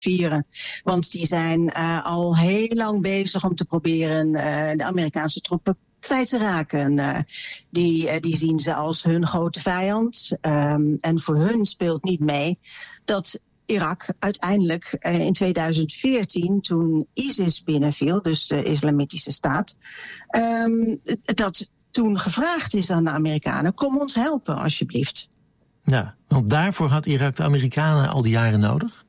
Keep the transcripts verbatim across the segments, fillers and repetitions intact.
vieren. Want die zijn uh, al heel lang bezig om te proberen uh, de Amerikaanse troepen kwijt te raken. Uh, die, uh, die zien ze als hun grote vijand. Um, en voor hun speelt niet mee dat Irak uiteindelijk uh, in tweeduizend veertien, toen ISIS binnenviel, dus de Islamitische Staat, um, dat toen gevraagd is aan de Amerikanen: kom ons helpen, alsjeblieft. Ja, want daarvoor had Irak de Amerikanen al die jaren nodig?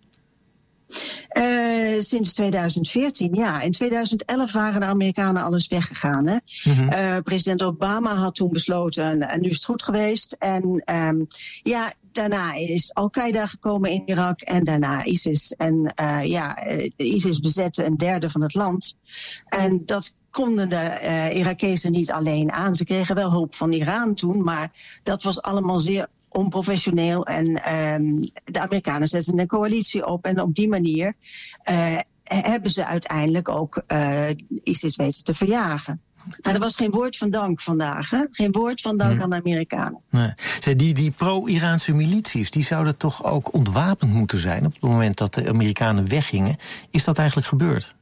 Uh, sinds tweeduizend veertien, ja. In tweeduizend elf waren de Amerikanen alles weggegaan. Hè? Mm-hmm. Uh, president Obama had toen besloten, en nu is het goed geweest. En um, ja, daarna is Al-Qaeda gekomen in Irak en daarna ISIS. En uh, ja, ISIS bezette een derde van het land. En dat konden de uh, Irakezen niet alleen aan. Ze kregen wel hulp van Iran toen, maar dat was allemaal zeer onprofessioneel. En um, de Amerikanen zetten een coalitie op. En op die manier uh, hebben ze uiteindelijk ook uh, ISIS weten te verjagen. Maar er was geen woord van dank vandaag. Hè? Geen woord van dank nee. aan de Amerikanen. Nee. Die, die pro-Iraanse milities, die zouden toch ook ontwapend moeten zijn op het moment dat de Amerikanen weggingen. Is dat eigenlijk gebeurd?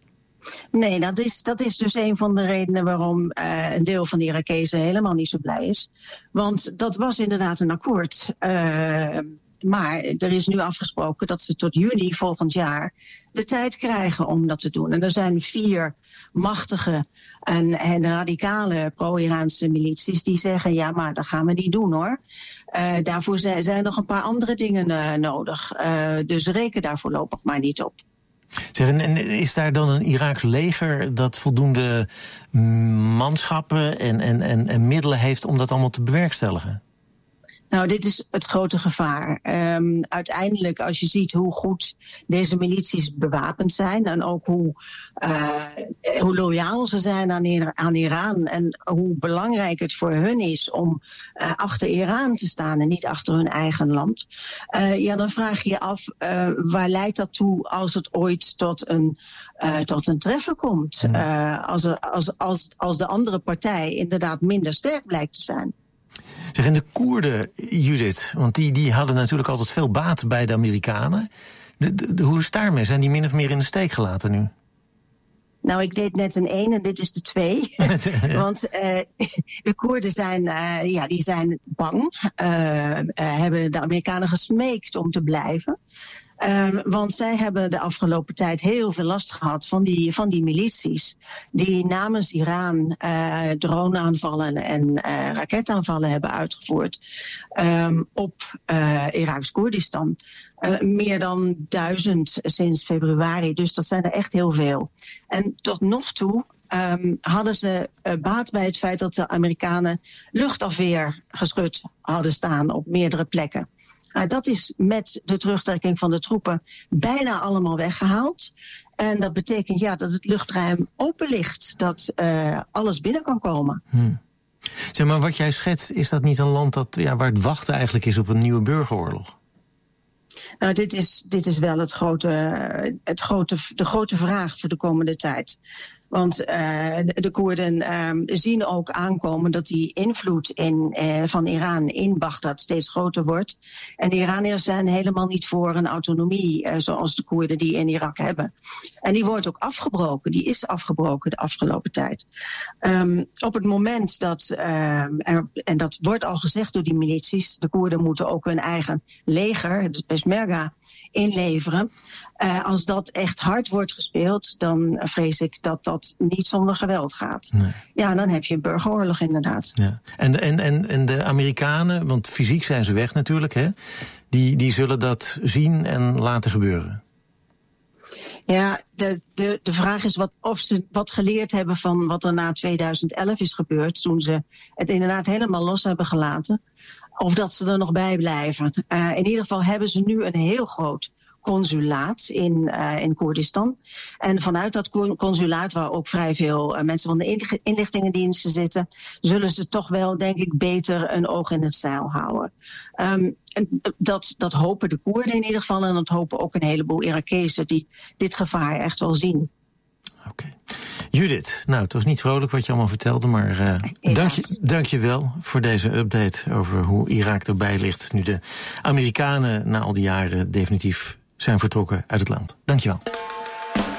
Nee, dat is, dat is dus een van de redenen waarom uh, een deel van de Irakezen helemaal niet zo blij is. Want dat was inderdaad een akkoord. Uh, maar er is nu afgesproken dat ze tot juli volgend jaar de tijd krijgen om dat te doen. En er zijn vier machtige en, en radicale pro-Iraanse milities die zeggen: ja, maar dat gaan we niet doen hoor. Uh, daarvoor zijn, zijn nog een paar andere dingen uh, nodig. Uh, dus reken daar voorlopig maar niet op. Zeg, en is daar dan een Iraaks leger dat voldoende manschappen en, en, en, en middelen heeft om dat allemaal te bewerkstelligen? Nou, dit is het grote gevaar. Um, uiteindelijk, als je ziet hoe goed deze milities bewapend zijn en ook hoe, uh, hoe loyaal ze zijn aan, aan Iran en hoe belangrijk het voor hun is om uh, achter Iran te staan en niet achter hun eigen land. Uh, ja, dan vraag je je af, uh, waar leidt dat toe als het ooit tot een, uh, tot een treffer komt? Uh, als, er, als, als, als de andere partij inderdaad minder sterk blijkt te zijn. Zeg, en de Koerden, Judith, want die, die hadden natuurlijk altijd veel baat bij de Amerikanen. De, de, de, hoe is het daarmee? Zijn die min of meer in de steek gelaten nu? Nou, ik deed net een één en dit is de twee. Want uh, de Koerden zijn, uh, ja, die zijn bang. Uh, uh, hebben de Amerikanen gesmeekt om te blijven. Um, want zij hebben de afgelopen tijd heel veel last gehad van die, van die milities. Die namens Iran uh, droneaanvallen en uh, raketaanvallen hebben uitgevoerd um, op uh, Iraks Koerdistan. Uh, meer dan duizend sinds februari, dus dat zijn er echt heel veel. En tot nog toe um, hadden ze uh, baat bij het feit dat de Amerikanen luchtafweergeschut hadden staan op meerdere plekken. Uh, dat is met de terugtrekking van de troepen bijna allemaal weggehaald. En dat betekent ja dat het luchtruim open ligt, dat uh, alles binnen kan komen. Hmm. Zeg maar, wat jij schetst, is dat niet een land dat, ja, waar het wachten eigenlijk is op een nieuwe burgeroorlog? Nou, dit is, dit is wel het grote, het grote, de grote vraag voor de komende tijd. Want uh, de, de Koerden um, zien ook aankomen dat die invloed in, uh, van Iran in Bagdad steeds groter wordt. En de Iraniërs zijn helemaal niet voor een autonomie uh, zoals de Koerden die in Irak hebben. En die wordt ook afgebroken, die is afgebroken de afgelopen tijd. Um, op het moment dat, uh, er, en dat wordt al gezegd door die milities, de Koerden moeten ook hun eigen leger, het Peshmerga, inleveren. Uh, als dat echt hard wordt gespeeld, dan vrees ik dat dat niet zonder geweld gaat. Nee. Ja, dan heb je een burgeroorlog inderdaad. Ja. En, en, en, en de Amerikanen, want fysiek zijn ze weg natuurlijk, hè? Die, die zullen dat zien en laten gebeuren. Ja, de, de, de vraag is wat, of ze wat geleerd hebben van wat er na tweeduizend elf is gebeurd, toen ze het inderdaad helemaal los hebben gelaten. Of dat ze er nog bij blijven. Uh, in ieder geval hebben ze nu een heel groot consulaat in, uh, in Koerdistan. En vanuit dat consulaat, waar ook vrij veel uh, mensen van de inlichtingendiensten zitten, zullen ze toch wel, denk ik, beter een oog in het zeil houden. Um, en dat, dat hopen de Koerden in ieder geval, en dat hopen ook een heleboel Irakezen die dit gevaar echt wel zien. Oké. Okay. Judith, nou, het was niet vrolijk wat je allemaal vertelde, maar uh, dank, je, dank je wel voor deze update over hoe Irak erbij ligt nu de Amerikanen na al die jaren definitief zijn vertrokken uit het land. Dankjewel.